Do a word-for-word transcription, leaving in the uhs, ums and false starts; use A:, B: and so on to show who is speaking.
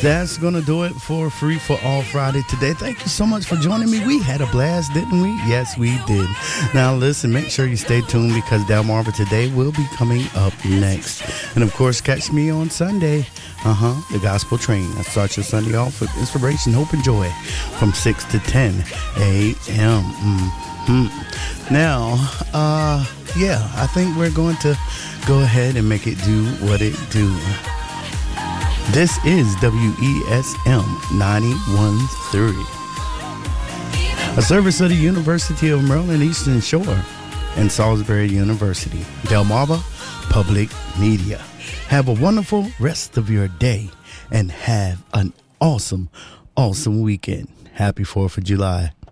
A: That's going to do it for Free for All Friday today. Thank you so much for joining me. We had a blast, didn't we? Yes, we did. Now, listen, make sure you stay tuned because Delmarva Today will be coming up next. And, of course, catch me on Sunday. Uh-huh, the Gospel Train. I start your Sunday off with inspiration, hope, and joy from six to ten a.m. Mm-hmm. Now, uh, yeah, I think we're going to go ahead and make it do what it do. This is W E S M ninety-one point three, a service of the University of Maryland Eastern Shore and Salisbury University, Delmarva Public Media. Have a wonderful rest of your day and have an awesome, awesome weekend. Happy fourth of July.